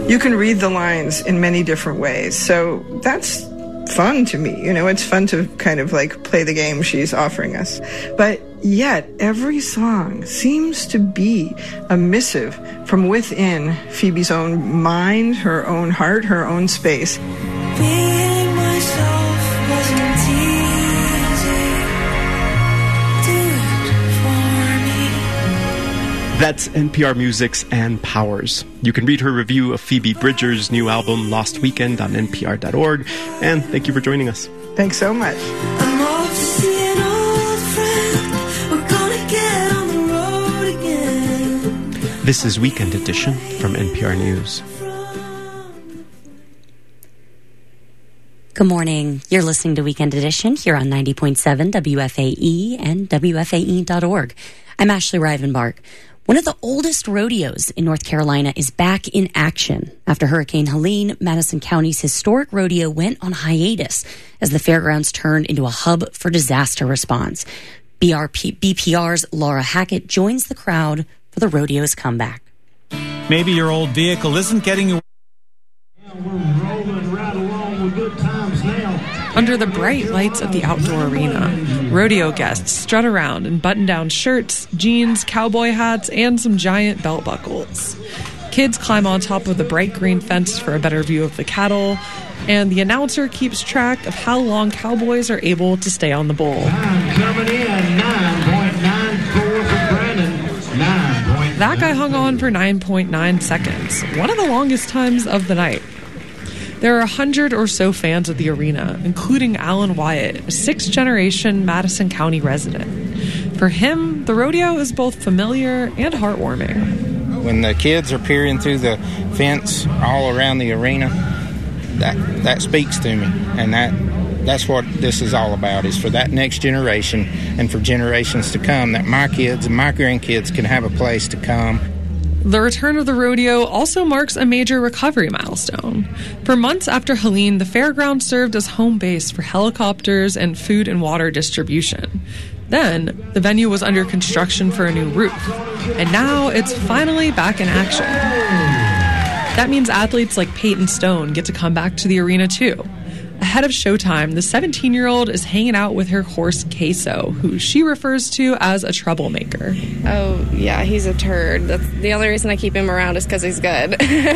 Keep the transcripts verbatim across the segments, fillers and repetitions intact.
you can read the lines in many different ways. So that's fun to me. You know, it's fun to kind of like play the game she's offering us. But yet, every song seems to be a missive from within Phoebe's own mind, her own heart, her own space. Being myself wasn't easy. Do it for me. That's N P R Music's Ann Powers. You can read her review of Phoebe Bridgers' new album, Lost Weekend, on N P R dot org. And thank you for joining us. Thanks so much. I'm off to see an old friend. We're gonna get on the road again. This is Weekend Edition from N P R News. Good morning. You're listening to Weekend Edition here on ninety point seven W F A E and W F A E dot org. I'm Ashley Rivenbark. One of the oldest rodeos in North Carolina is back in action. After Hurricane Helene, Madison County's historic rodeo went on hiatus as the fairgrounds turned into a hub for disaster response. B R P, B P R's Laura Hackett joins the crowd for the rodeo's comeback. Maybe your old vehicle isn't getting you. We're rolling right along with good times now. Under the bright lights of the outdoor arena, rodeo guests strut around in button-down shirts, jeans, cowboy hats, and some giant belt buckles. Kids climb on top of the bright green fence for a better view of the cattle, and the announcer keeps track of how long cowboys are able to stay on the bull. Time coming in, nine point nine four for Brandon. nine point nine. That guy hung on for nine point nine seconds, one of the longest times of the night. There are a hundred or so fans at the arena, including Alan Wyatt, a sixth-generation Madison County resident. For him, the rodeo is both familiar and heartwarming. When the kids are peering through the fence all around the arena, that that speaks to me, and that that's what this is all about, is for that next generation and for generations to come, that my kids and my grandkids can have a place to come. The return of the rodeo also marks a major recovery milestone. For months after Helene, the fairground served as home base for helicopters and food and water distribution. Then, the venue was under construction for a new roof, and now it's finally back in action. That means athletes like Peyton Stone get to come back to the arena too. Ahead of showtime, the seventeen-year-old is hanging out with her horse, Queso, who she refers to as a troublemaker. Oh, yeah, he's a turd. That's the only reason I keep him around is because he's good.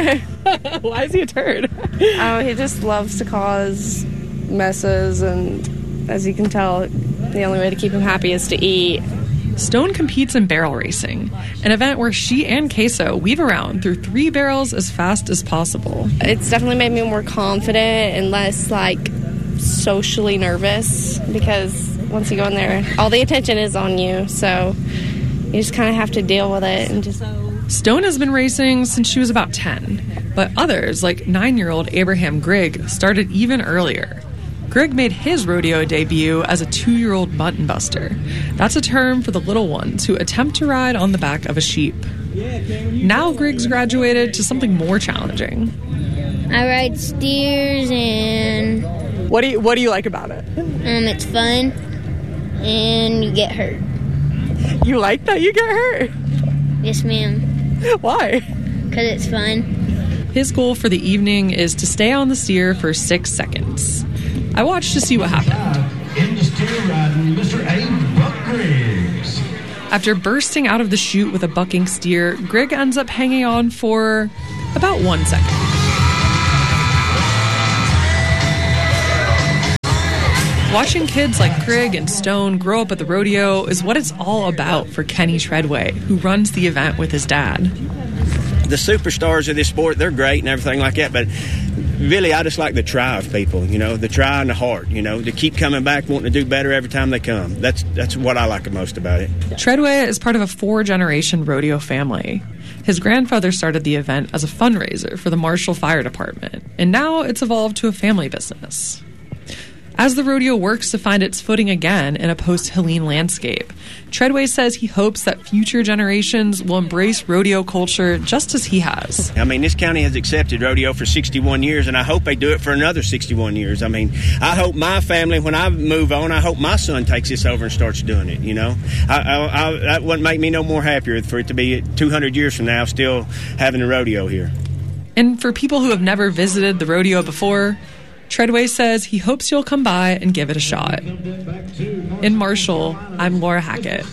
Why is he a turd? Oh, he just loves to cause messes, and as you can tell, the only way to keep him happy is to eat. Stone competes in barrel racing, an event where she and Queso weave around through three barrels as fast as possible. It's definitely made me more confident and less, like, socially nervous, because once you go in there, all the attention is on you, so you just kind of have to deal with it. And just. Stone has been racing since she was about ten, but others, like nine-year-old Abraham Grigg, started even earlier. Grigg made his rodeo debut as a two-year-old mutton buster. That's a term for the little ones who attempt to ride on the back of a sheep. Now Grigg's graduated to something more challenging. I ride steers, and what do you what do you like about it? Um, it's fun, and you get hurt. You like that you get hurt? Yes, ma'am. Why? Because it's fun. His goal for the evening is to stay on the steer for six seconds. I watched to see what happened. In the steer riding, Mister A. Buck Griggs. After bursting out of the chute with a bucking steer, Grigg ends up hanging on for about one second. Watching kids like Grigg and Stone grow up at the rodeo is what it's all about for Kenny Treadway, who runs the event with his dad. The superstars of this sport, they're great and everything like that, but really I just like the try of people, you know, the try and the heart, you know, to keep coming back, wanting to do better every time they come. That's that's what I like the most about it. Treadway is part of a four-generation rodeo family. His grandfather started the event as a fundraiser for the Marshall Fire Department, and now it's evolved to a family business. As the rodeo works to find its footing again in a post-Helene landscape, Treadway says he hopes that future generations will embrace rodeo culture just as he has. I mean, this county has accepted rodeo for sixty-one years, and I hope they do it for another sixty-one years. I mean, I hope my family, when I move on, I hope my son takes this over and starts doing it, you know. I, I, I, that wouldn't make me no more happier for it to be two hundred years from now still having a rodeo here. And for people who have never visited the rodeo before, Treadway says he hopes you'll come by and give it a shot. In Marshall, I'm Laura Hackett.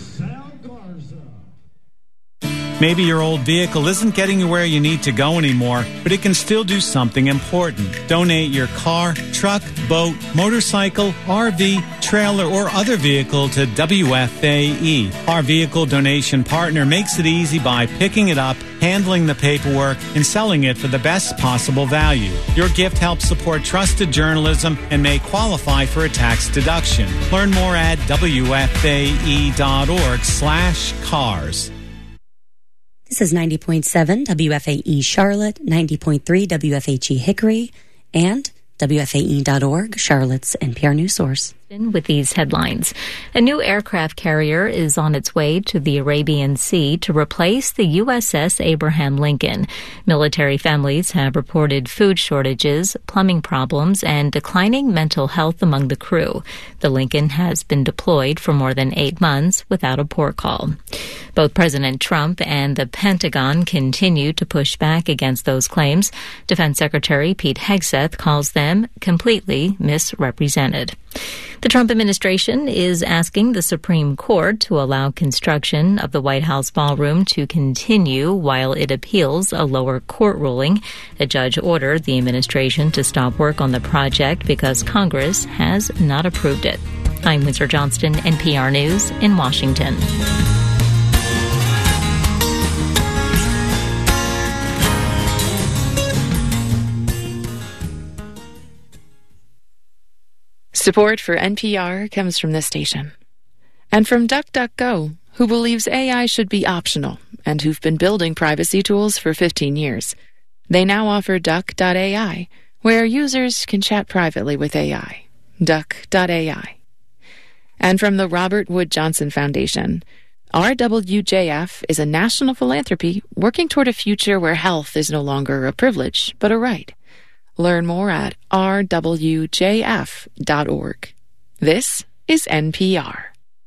Maybe your old vehicle isn't getting you where you need to go anymore, but it can still do something important. Donate your car, truck, boat, motorcycle, R V, trailer, or other vehicle to W F A E. Our vehicle donation partner makes it easy by picking it up, handling the paperwork, and selling it for the best possible value. Your gift helps support trusted journalism and may qualify for a tax deduction. Learn more at W F A E dot org slash cars. This is ninety point seven W F A E Charlotte, ninety point three W F H E Hickory, and W F A E dot org, Charlotte's N P R news source. With these headlines, a new aircraft carrier is on its way to the Arabian Sea to replace the U S S Abraham Lincoln. Military families have reported food shortages, plumbing problems, and declining mental health among the crew. The Lincoln has been deployed for more than eight months without a port call. Both President Trump and the Pentagon continue to push back against those claims. Defense Secretary Pete Hegseth calls them completely misrepresented. The Trump administration is asking the Supreme Court to allow construction of the White House ballroom to continue while it appeals a lower court ruling. A judge ordered the administration to stop work on the project because Congress has not approved it. I'm Windsor Johnston, N P R News in Washington. Support for N P R comes from this station. And from DuckDuckGo, who believes A I should be optional and who've been building privacy tools for fifteen years. They now offer Duck dot A I, where users can chat privately with A I. Duck dot A I. And from the Robert Wood Johnson Foundation, R W J F is a national philanthropy working toward a future where health is no longer a privilege, but a right. Learn more at R W J F dot org. This is N P R.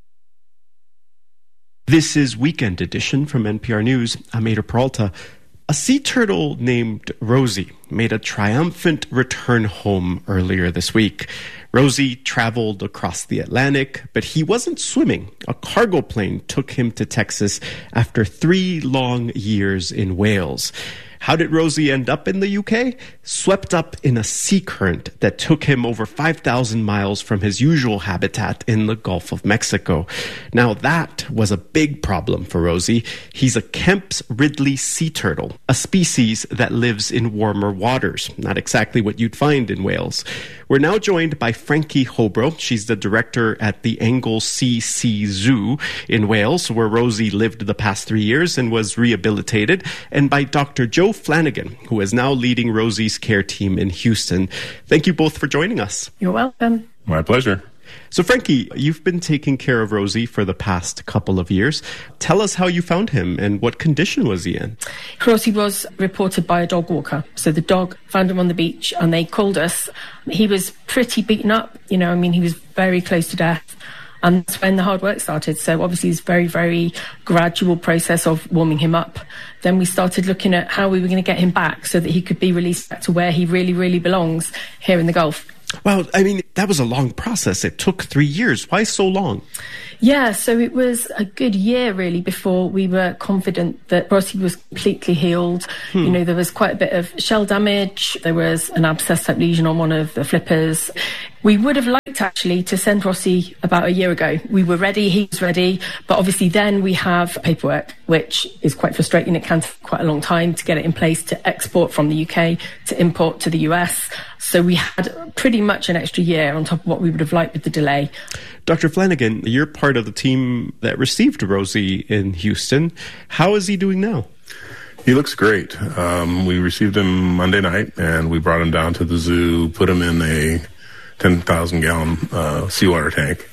This is Weekend Edition from N P R News. I'm Ada Peralta. A sea turtle named Rosie made a triumphant return home earlier this week. Rosie traveled across the Atlantic, but he wasn't swimming. A cargo plane took him to Texas after three long years in Wales. How did Rosie end up in the U K? Swept up in a sea current that took him over five thousand miles from his usual habitat in the Gulf of Mexico. Now that was a big problem for Rosie. He's a Kemp's Ridley sea turtle, a species that lives in warmer waters. Not exactly what you'd find in Wales. We're now joined by Frankie Hobro. She's the director at the Anglesey Sea Zoo in Wales, where Rosie lived the past three years and was rehabilitated, and by Doctor Joe Flanagan, who is now leading Rosie's care team in Houston. Thank you both for joining us. You're welcome. My pleasure. So, Frankie, you've been taking care of Rosie for the past couple of years. Tell us how you found him and what condition was he in? Rosie was reported by a dog walker. So the dog found him on the beach and they called us. He was pretty beaten up. You know, I mean, he was very close to death. And that's when the hard work started. So obviously it's a very, very gradual process of warming him up. Then we started looking at how we were going to get him back so that he could be released back to where he really, really belongs, here in the Gulf. Well, I mean, that was a long process. It took three years. Why so long? Yeah, so it was a good year, really, before we were confident that Rosie was completely healed. Hmm. You know, there was quite a bit of shell damage. There was an abscess-type lesion on one of the flippers. We would have liked, actually, to send Rosie about a year ago. We were ready, he was ready, but obviously then we have paperwork, which is quite frustrating. It can take quite a long time to get it in place to export from the U K, to import to the U S. So we had pretty much an extra year on top of what we would have liked with the delay. Doctor Flanagan, you're part of the team that received Rosie in Houston. How is he doing now? He looks great. Um, we received him Monday night, and we brought him down to the zoo, put him in a ten thousand gallon uh, seawater tank,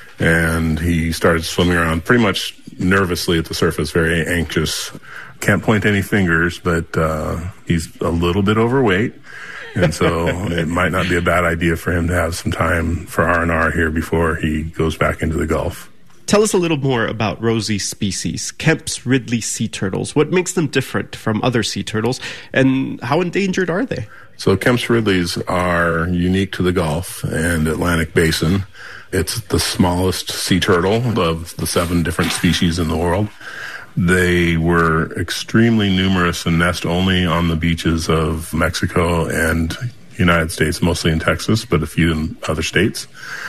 and he started swimming around pretty much nervously at the surface, very anxious. Can't point any fingers, but uh, he's a little bit overweight. And so it might not be a bad idea for him to have some time for R and R here before he goes back into the Gulf. Tell us a little more about Rosie's species, Kemp's Ridley sea turtles. What makes them different from other sea turtles, and how endangered are they? So Kemp's Ridleys are unique to the Gulf and Atlantic Basin. It's the smallest sea turtle of the seven different species in the world. They were extremely numerous and nest only on the beaches of Mexico and United States, mostly in Texas, but a few in other states.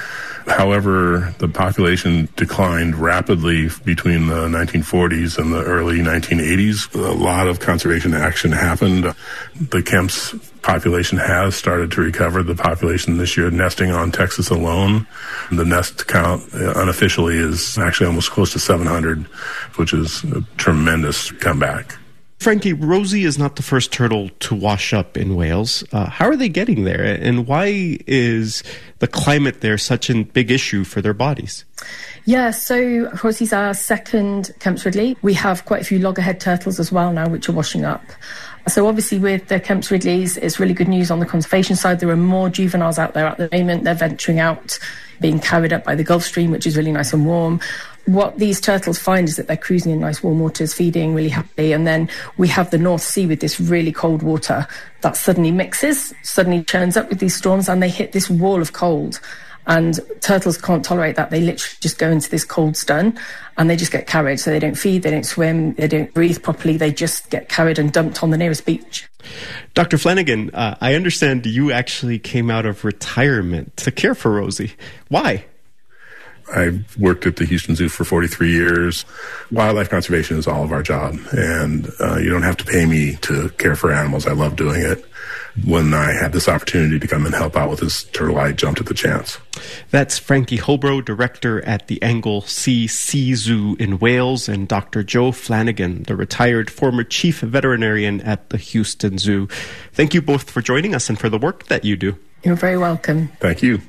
However, the population declined rapidly between the nineteen forties and the early nineteen eighties. A lot of conservation action happened. The Kemp's population has started to recover. The population this year nesting on Texas alone, the nest count unofficially is actually almost close to seven hundred, which is a tremendous comeback. Frankie, Rosie is not the first turtle to wash up in Wales. Uh, how are they getting there, and why is the climate there such a big issue for their bodies? Yeah, so Rosie's our second Kemp's Ridley. We have quite a few loggerhead turtles as well now, which are washing up. So obviously with the Kemp's Ridleys, it's really good news on the conservation side. There are more juveniles out there at the moment. They're venturing out, being carried up by the Gulf Stream, which is really nice and warm. What these turtles find is that they're cruising in nice warm waters, feeding really happily, and then we have the North Sea with this really cold water that suddenly mixes, suddenly churns up with these storms, and they hit this wall of cold. And turtles can't tolerate that. They literally just go into this cold stun and they just get carried. So they don't feed, they don't swim, they don't breathe properly. They just get carried and dumped on the nearest beach. Doctor Flanagan, uh, I understand you actually came out of retirement to care for Rosie. Why? I've worked at the Houston Zoo for forty-three years. Wildlife conservation is all of our job, and uh, you don't have to pay me to care for animals. I love doing it. When I had this opportunity to come and help out with this turtle, I jumped at the chance. That's Frankie Holbrow, director at the Anglesey Sea Zoo in Wales, and Doctor Joe Flanagan, the retired former chief veterinarian at the Houston Zoo. Thank you both for joining us and for the work that you do. You're very welcome. Thank you.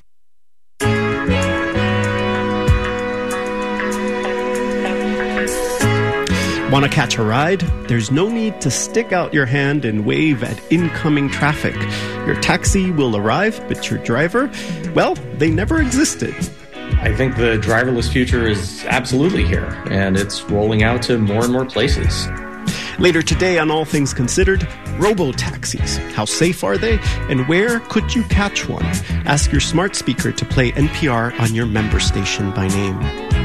Want to catch a ride? There's no need to stick out your hand and wave at incoming traffic. Your taxi will arrive, but your driver, well, they never existed. I think the driverless future is absolutely here, and it's rolling out to more and more places. Later today on All Things Considered, robo-taxis. How safe are they, and where could you catch one? Ask your smart speaker to play N P R on your member station by name.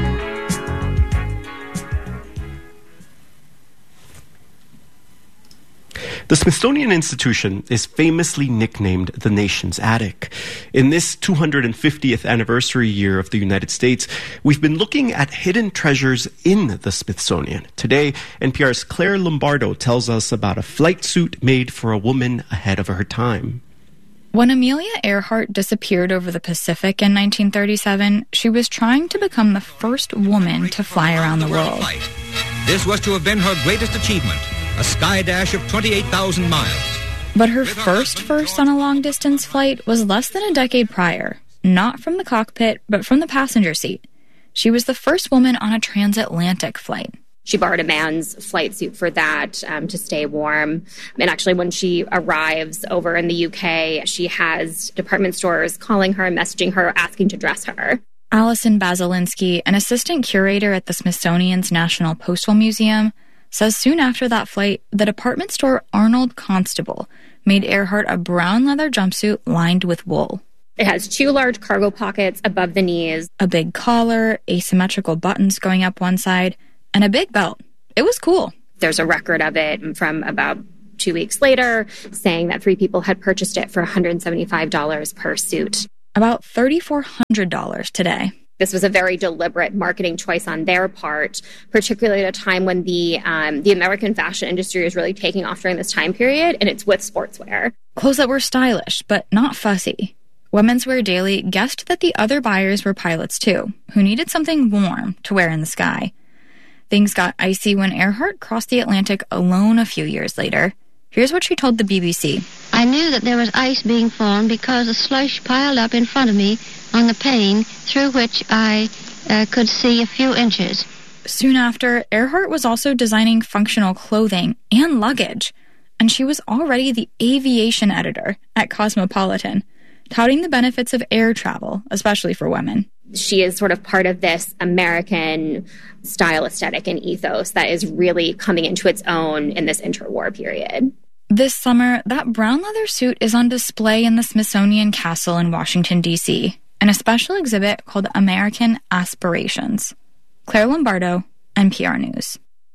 The Smithsonian Institution is famously nicknamed the nation's attic. In this two hundred fiftieth anniversary year of the United States, we've been looking at hidden treasures in the Smithsonian. Today, N P R's Claire Lombardo tells us about a flight suit made for a woman ahead of her time. When Amelia Earhart disappeared over the Pacific in nineteen thirty-seven, she was trying to become the first woman to fly around the world. This was to have been her greatest achievement, a sky dash of twenty-eight thousand miles. But her first first on a long-distance flight was less than a decade prior, not from the cockpit, but from the passenger seat. She was the first woman on a transatlantic flight. She borrowed a man's flight suit for that um, to stay warm. And actually, when she arrives over in the U K, she has department stores calling her, messaging her, asking to dress her. Allison Basilinsky, an assistant curator at the Smithsonian's National Postal Museum, says soon after that flight, the department store Arnold Constable made Earhart a brown leather jumpsuit lined with wool. It has two large cargo pockets above the knees, a big collar, asymmetrical buttons going up one side, and a big belt. It was cool. There's a record of it from about two weeks later saying that three people had purchased it for one hundred seventy-five dollars per suit. About three thousand four hundred dollars today. This was a very deliberate marketing choice on their part, particularly at a time when the um, the American fashion industry is really taking off during this time period, and it's with sportswear. Clothes that were stylish, but not fussy. Women's Wear Daily guessed that the other buyers were pilots too, who needed something warm to wear in the sky. Things got icy when Earhart crossed the Atlantic alone a few years later. Here's what she told the B B C. I knew that there was ice being formed because the slush piled up in front of me on the pane through which I uh, could see a few inches. Soon after, Earhart was also designing functional clothing and luggage, and she was already the aviation editor at Cosmopolitan, touting the benefits of air travel, especially for women. She is sort of part of this American style aesthetic and ethos that is really coming into its own in this interwar period. This summer, that brown leather suit is on display in the Smithsonian Castle in Washington, D C, in a special exhibit called American Aspirations. Claire Lombardo, N P R News.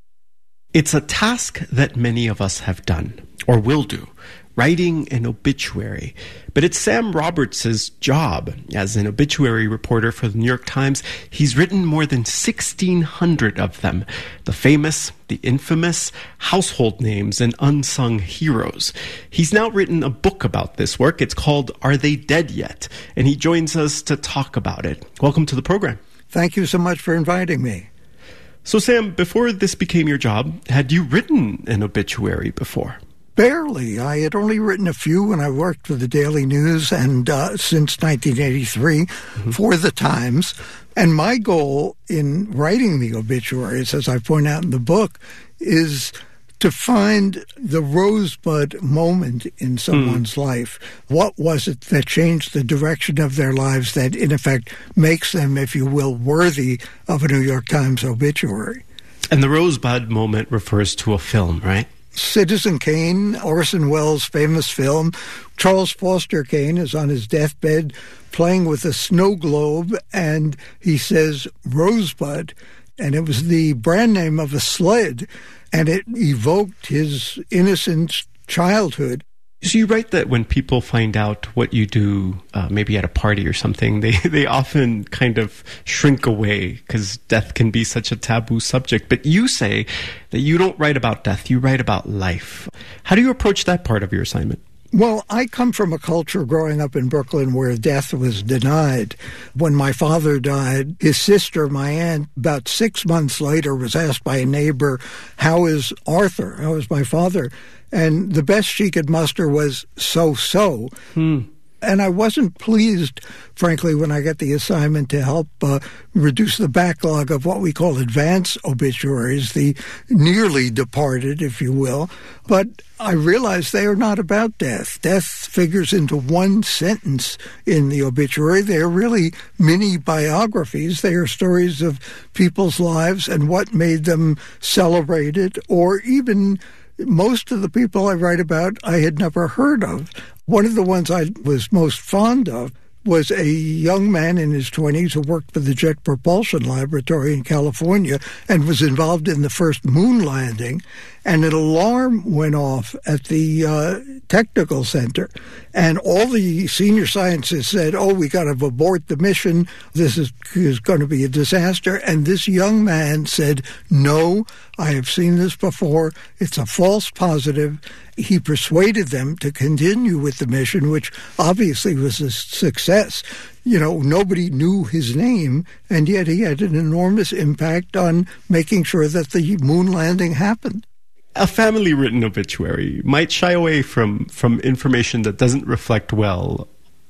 It's a task that many of us have done, or will do, writing an obituary. But it's Sam Roberts' job. As an obituary reporter for the New York Times, he's written more than sixteen hundred of them. The famous, the infamous, household names, and unsung heroes. He's now written a book about this work. It's called Are They Dead Yet? And he joins us to talk about it. Welcome to the program. Thank you so much for inviting me. So, Sam, before this became your job, had you written an obituary before? Barely. I had only written a few when I worked for the Daily News and uh, since nineteen eighty-three mm-hmm. for the Times. And my goal in writing the obituaries, as I point out in the book, is to find the rosebud moment in someone's mm. life. What was it that changed the direction of their lives that, in effect, makes them, if you will, worthy of a New York Times obituary? And the rosebud moment refers to a film, right? Citizen Kane, Orson Welles' famous film. Charles Foster Kane is on his deathbed playing with a snow globe, and he says, Rosebud. And it was the brand name of a sled, and it evoked his innocent childhood. So you write that when people find out what you do, uh, maybe at a party or something, they, they often kind of shrink away because death can be such a taboo subject. But you say that you don't write about death, you write about life. How do you approach that part of your assignment? Well, I come from a culture growing up in Brooklyn where death was denied. When my father died, his sister, my aunt, about six months later was asked by a neighbor, how is Arthur? How is my father? And the best she could muster was so-so. Hmm. And I wasn't pleased, frankly, when I got the assignment to help uh, reduce the backlog of what we call advance obituaries, the nearly departed, if you will. But I realized they are not about death. Death figures into one sentence in the obituary. They are really mini biographies. They are stories of people's lives and what made them celebrated, or even most of the people I write about I had never heard of. One of the ones I was most fond of was a young man in his twenties who worked for the Jet Propulsion Laboratory in California and was involved in the first moon landing. And an alarm went off at the uh, technical center. And all the senior scientists said, oh, we got to abort the mission. This is, is going to be a disaster. And this young man said, no, I have seen this before. It's a false positive. He persuaded them to continue with the mission, which obviously was a success. You know, nobody knew his name, and yet he had an enormous impact on making sure that the moon landing happened. A family-written obituary might shy away from, from information that doesn't reflect well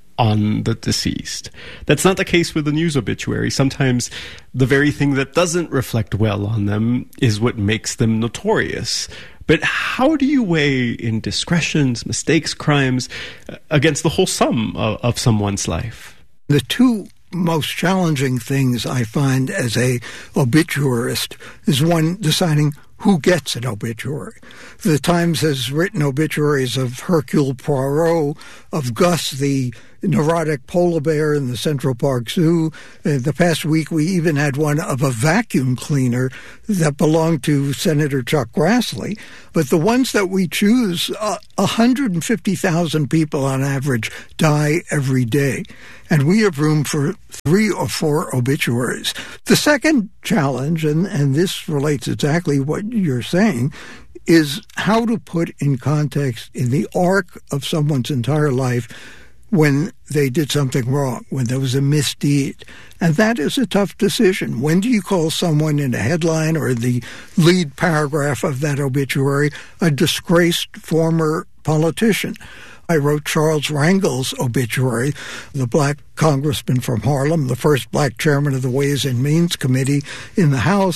on the deceased. That's not the case with a news obituary. Sometimes the very thing that doesn't reflect well on them is what makes them notorious. But how do you weigh indiscretions, mistakes, crimes against the whole sum of, of someone's life? The two most challenging things I find as a obituarist is, one, deciding who gets an obituary. The Times has written obituaries of Hercule Poirot, of Gus, the neurotic polar bear in the Central Park Zoo. Uh, the past week, we even had one of a vacuum cleaner that belonged to Senator Chuck Grassley. But the ones that we choose, uh, one hundred fifty thousand people on average die every day. And we have room for three or four obituaries. The second challenge, and, and this relates exactly what you're saying, is how to put in context in the arc of someone's entire life when they did something wrong, when there was a misdeed. And that is a tough decision. When do you call someone in a headline or the lead paragraph of that obituary a disgraced former politician? I wrote Charles Rangel's obituary, the black congressman from Harlem, the first black chairman of the Ways and Means Committee in the House.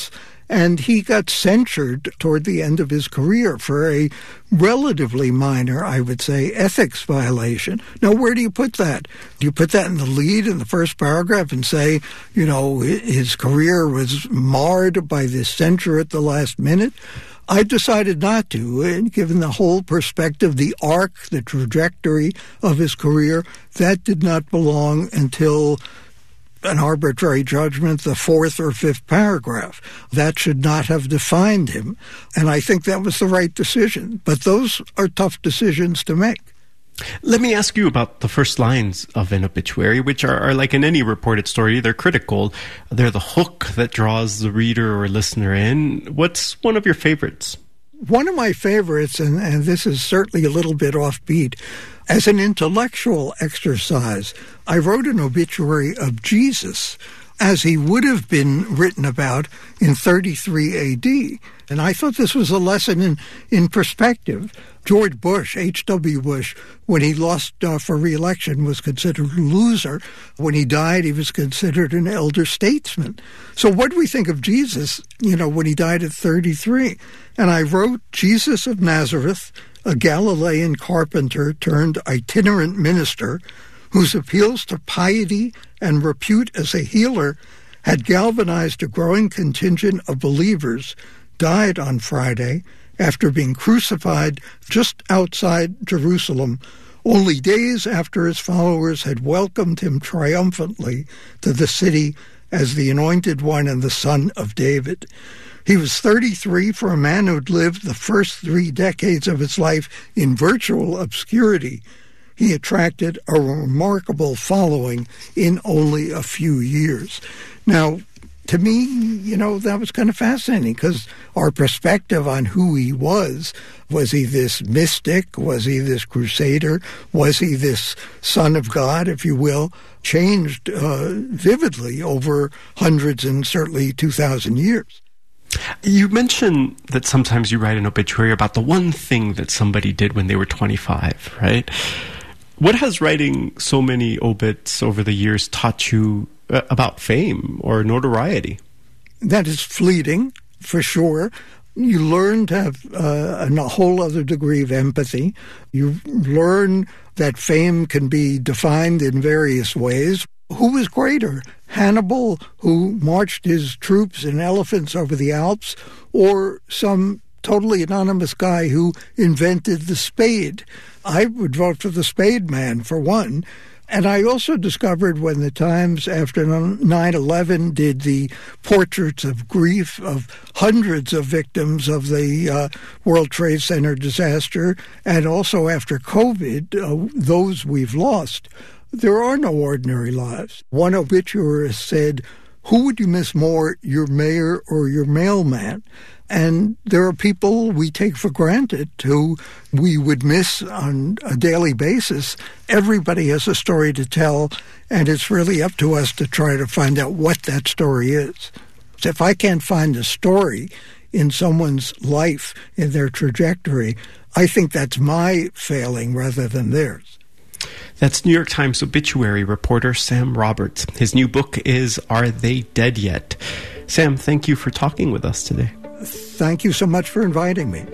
and he got censured toward the end of his career for a relatively minor, I would say, ethics violation. Now, where do you put that? Do you put that in the lead in the first paragraph and say, you know, his career was marred by this censure at the last minute? I decided not to, and given the whole perspective, the arc, the trajectory of his career, that did not belong until an arbitrary judgment, the fourth or fifth paragraph. That should not have defined him, and I think that was the right decision. But those are tough decisions to make. Let me ask you about the first lines of an obituary, which are, are like in any reported story, they're critical. They're the hook that draws the reader or listener in. What's one of your favorites? One of my favorites, and, and this is certainly a little bit offbeat, as an intellectual exercise, I wrote an obituary of Jesus as he would have been written about in thirty-three A D. And I thought this was a lesson in, in perspective. George Bush, H W Bush, when he lost uh, for re-election, was considered a loser. When he died, he was considered an elder statesman. So what do we think of Jesus, you know, when he died at thirty-three? And I wrote, Jesus of Nazareth, a Galilean carpenter turned itinerant minister, whose appeals to piety and repute as a healer had galvanized a growing contingent of believers, died on Friday after being crucified just outside Jerusalem, only days after his followers had welcomed him triumphantly to the city as the Anointed One and the Son of David. He was thirty-three for a man who'd lived the first three decades of his life in virtual obscurity. He attracted a remarkable following in only a few years. Now, to me, you know, that was kind of fascinating because our perspective on who he was, was he this mystic? Was he this crusader? Was he this son of God, if you will, changed uh, vividly over hundreds and certainly two thousand years. You mentioned that sometimes you write an obituary about the one thing that somebody did when they were twenty-five, right? What has writing so many obits over the years taught you uh, about fame or notoriety? That is fleeting, for sure. You learn to have uh, a whole other degree of empathy. You learn that fame can be defined in various ways. Who was greater, Hannibal, who marched his troops in elephants over the Alps, or some totally anonymous guy who invented the spade? I would vote for the spade man, for one. And I also discovered when the Times, after nine eleven, did the portraits of grief of hundreds of victims of the uh, World Trade Center disaster, and also after COVID, uh, those we've lost, there are no ordinary lives. One obituarist said, who would you miss more, your mayor or your mailman? And there are people we take for granted who we would miss on a daily basis. Everybody has a story to tell, and it's really up to us to try to find out what that story is. So if I can't find a story in someone's life, in their trajectory, I think that's my failing rather than theirs. That's New York Times obituary reporter Sam Roberts. His new book is Are They Dead Yet? Sam, thank you for talking with us today. Thank you so much for inviting me.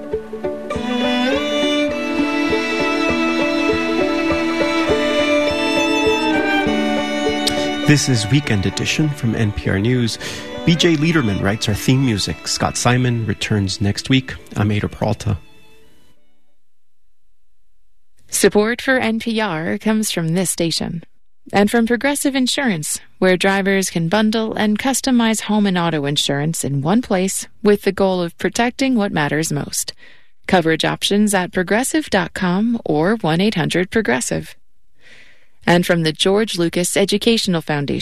This is Weekend Edition from N P R News. B J Liederman writes our theme music. Scott Simon returns next week. I'm Ada Peralta. Support for N P R comes from this station and from Progressive Insurance, where drivers can bundle and customize home and auto insurance in one place with the goal of protecting what matters most. Coverage options at progressive dot com or one eight hundred progressive. And from the George Lucas Educational Foundation.